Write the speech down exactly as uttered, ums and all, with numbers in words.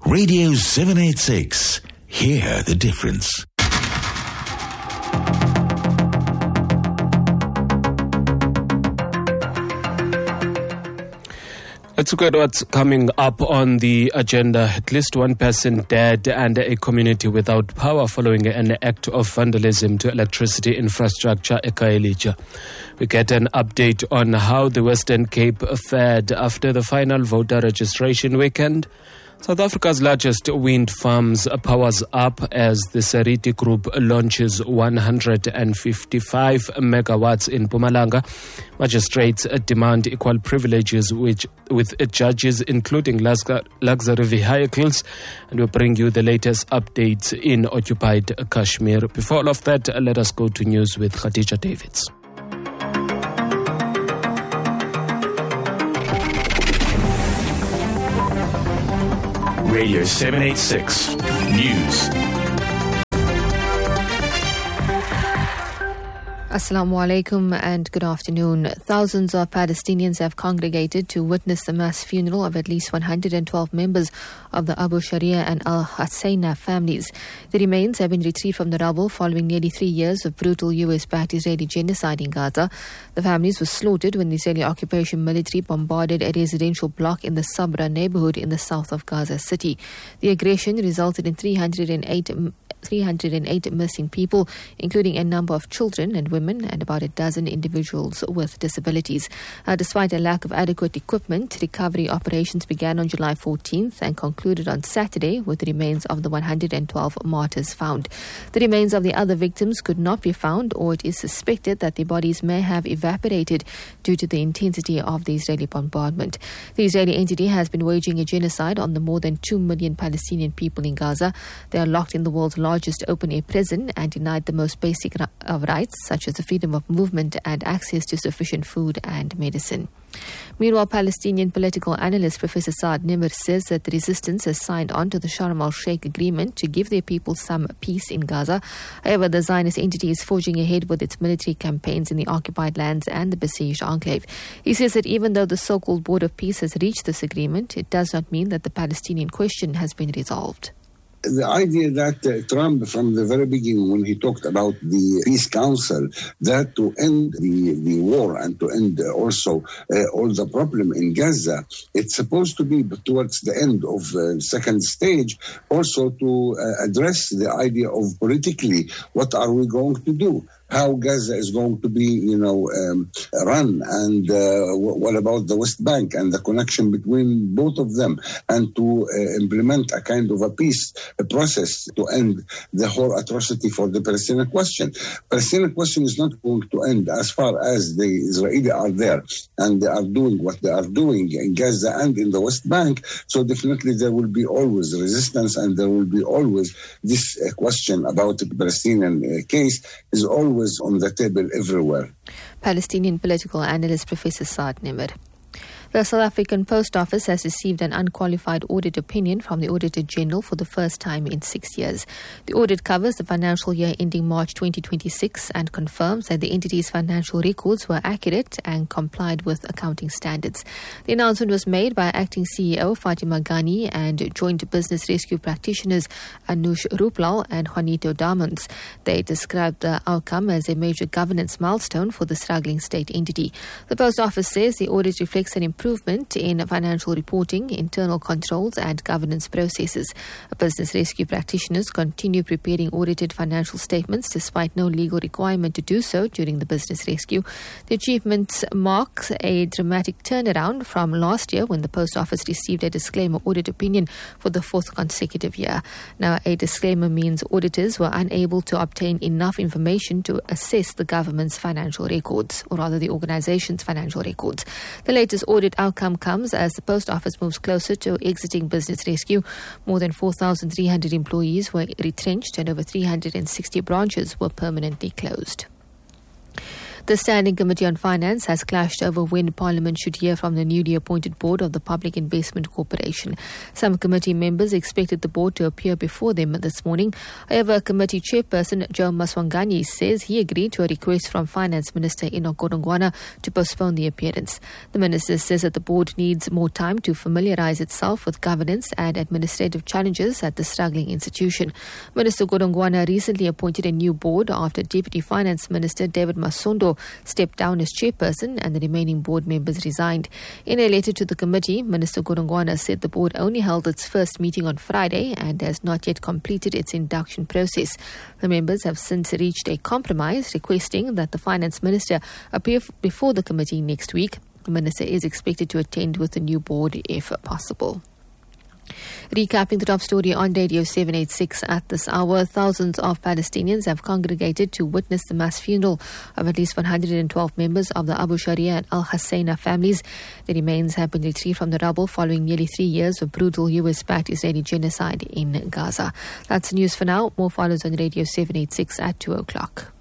Radio seven eighty-six. Hear the difference. Let's look at what's coming up on the agenda. At least one person dead and a community without power following an act of vandalism to electricity infrastructure at Khayelitsha. We get an update on how the Western Cape fared after the final voter registration weekend. South Africa's largest wind farms powers up as the Seriti Group launches one hundred fifty-five megawatts in Mpumalanga. Magistrates demand equal privileges which, with judges including luxury vehicles. And we'll bring you the latest updates in occupied Kashmir. Before all of that, let us go to news with Khadija Davids. Radio seven eighty-six News. Assalamu alaikum and good afternoon. Thousands of Palestinians have congregated to witness the mass funeral of at least one hundred twelve members of the Abu Sharia and Al-Husseina families. The remains have been retrieved from the rubble following nearly three years of brutal U S-backed Israeli genocide in Gaza. The families were slaughtered when the Israeli occupation military bombarded a residential block in the Sabra neighborhood in the south of Gaza City. The aggression resulted in three hundred eight, three hundred eight missing people, including a number of children and women and about a dozen individuals with disabilities. Uh, despite a lack of adequate equipment, recovery operations began on July fourteenth and concluded on Saturday with the remains of the one hundred twelve martyrs found. The remains of the other victims could not be found, or it is suspected that their bodies may have evaporated due to the intensity of the Israeli bombardment. The Israeli entity has been waging a genocide on the more than two million Palestinian people in Gaza. They are locked in the world's largest open-air prison and denied the most basic of rights, such as the freedom of movement and access to sufficient food and medicine. Meanwhile, Palestinian political analyst Professor Saad Nimr says that the resistance has signed on to the Sharm el-Sheikh agreement to give their people some peace in Gaza. However, the Zionist entity is forging ahead with its military campaigns in the occupied lands and the besieged enclave. He says that even though the so-called Board of Peace has reached this agreement, it does not mean that the Palestinian question has been resolved. The idea that uh, Trump, from the very beginning, when he talked about the Peace Council, that to end the, the war and to end uh, also uh, all the problem in Gaza, it's supposed to be towards the end of the uh, second stage, also to uh, address the idea of politically, what are we going to do? How Gaza is going to be, you know, um, run, and uh, what about the West Bank and the connection between both of them, and to uh, implement a kind of a peace a process to end the whole atrocity for the Palestinian question. Palestinian question is not going to end as far as the Israelis are there and they are doing what they are doing in Gaza and in the West Bank. So definitely there will be always resistance, and there will be always this uh, question about the Palestinian uh, case is always on the table everywhere. Palestinian political analyst Professor Saad Nimr. The South African Post Office has received an unqualified audit opinion from the Auditor General for the first time in six years. The audit covers the financial year ending March twenty twenty-six and confirms that the entity's financial records were accurate and complied with accounting standards. The announcement was made by Acting C E O Fatima Ghani and Joint Business Rescue Practitioners Anush Ruplal and Juanito Damons. They described the outcome as a major governance milestone for the struggling state entity. The Post Office says the audit reflects an improvement in financial reporting, internal controls and governance processes. Business rescue practitioners continue preparing audited financial statements despite no legal requirement to do so during the business rescue. The achievement marks a dramatic turnaround from last year when the Post Office received a disclaimer audit opinion for the fourth consecutive year. Now, a disclaimer means auditors were unable to obtain enough information to assess the government's financial records, or rather the organization's financial records. The latest audit outcome comes as the Post Office moves closer to exiting business rescue. More than four thousand three hundred employees were retrenched and over three hundred sixty branches were permanently closed. The Standing Committee on Finance has clashed over when Parliament should hear from the newly appointed board of the Public Investment Corporation. Some committee members expected the board to appear before them this morning. However, committee chairperson Joe Maswanganyi says he agreed to a request from Finance Minister Enoch Godongwana to postpone the appearance. The minister says that the board needs more time to familiarize itself with governance and administrative challenges at the struggling institution. Minister Godongwana recently appointed a new board after Deputy Finance Minister David Masondo stepped down as chairperson and the remaining board members resigned. In a letter to the committee, Minister Godongwana said the board only held its first meeting on Friday and has not yet completed its induction process. The members have since reached a compromise requesting that the Finance Minister appear before the committee next week. The minister is expected to attend with the new board if possible. Recapping the top story on Radio seven eighty-six at this hour, thousands of Palestinians have congregated to witness the mass funeral of at least one hundred twelve members of the Abu Sharia and Al Husseina families. The remains have been retrieved from the rubble following nearly three years of brutal U S-backed Israeli genocide in Gaza. That's news for now. More follows on Radio seven eighty-six at two o'clock.